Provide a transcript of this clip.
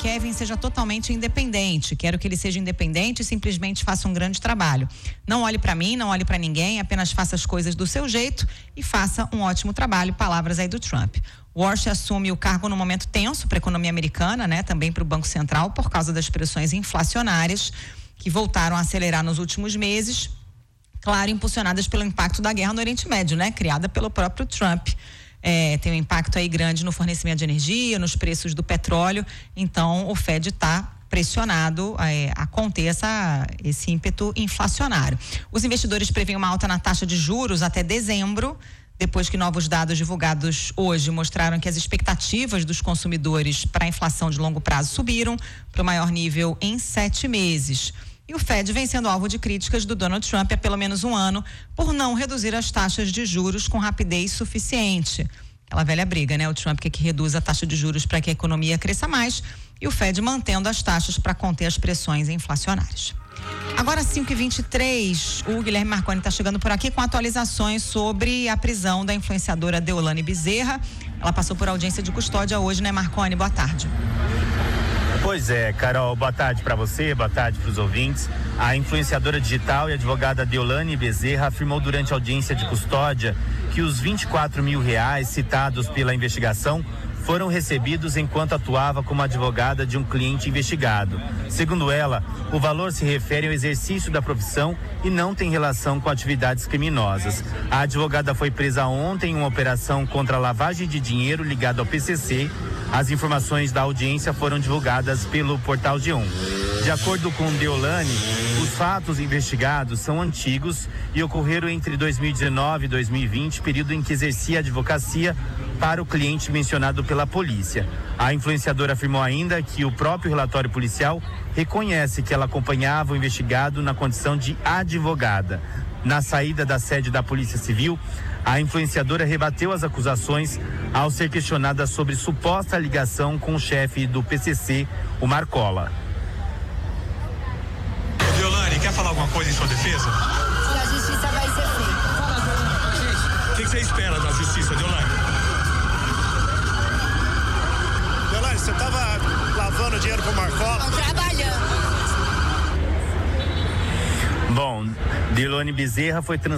Kevin seja totalmente independente. Quero que ele seja independente e simplesmente faça um grande trabalho. Não olhe para mim, não olhe para ninguém, apenas faça as coisas do seu jeito e faça um ótimo trabalho. Palavras aí do Trump. Warsh assume o cargo num momento tenso para a economia americana, né? Também para o Banco Central, por causa das pressões inflacionárias que voltaram a acelerar nos últimos meses, claro, impulsionadas pelo impacto da guerra no Oriente Médio, né? Criada pelo próprio Trump. Tem um impacto aí grande no fornecimento de energia, nos preços do petróleo. Então, o Fed está pressionado a conter esse ímpeto inflacionário. Os investidores prevêem uma alta na taxa de juros até dezembro, depois que novos dados divulgados hoje mostraram que as expectativas dos consumidores para a inflação de longo prazo subiram para o maior nível em 7 meses. E o Fed vem sendo alvo de críticas do Donald Trump há pelo menos um ano por não reduzir as taxas de juros com rapidez suficiente. Aquela velha briga, né? O Trump quer que reduza a taxa de juros para que a economia cresça mais e o Fed mantendo as taxas para conter as pressões inflacionárias. Agora 5h23, o Guilherme Marconi está chegando por aqui com atualizações sobre a prisão da influenciadora Deolane Bezerra. Ela passou por audiência de custódia hoje, né, Marconi? Boa tarde. Pois é, Carol, boa tarde para você, boa tarde para os ouvintes. A influenciadora digital e advogada Deolane Bezerra afirmou durante a audiência de custódia que os R$24 mil citados pela investigação foram recebidos enquanto atuava como advogada de um cliente investigado. Segundo ela, o valor se refere ao exercício da profissão e não tem relação com atividades criminosas. A advogada foi presa ontem em uma operação contra a lavagem de dinheiro ligada ao PCC. As informações da audiência foram divulgadas pelo portal G1. De acordo com Deolane, os fatos investigados são antigos e ocorreram entre 2019 e 2020, período em que exercia advocacia para o cliente mencionado pela polícia. A influenciadora afirmou ainda que o próprio relatório policial reconhece que ela acompanhava o investigado na condição de advogada. Na saída da sede da Polícia Civil, a influenciadora rebateu as acusações ao ser questionada sobre suposta ligação com o chefe do PCC, o Marcola. Deolane, quer falar alguma coisa em sua defesa? Que a justiça vai ser feita. O que você espera da justiça, Deolane? Deolane, você estava lavando dinheiro com o Marcola? Tô trabalhando. Bom, Deolane Bezerra foi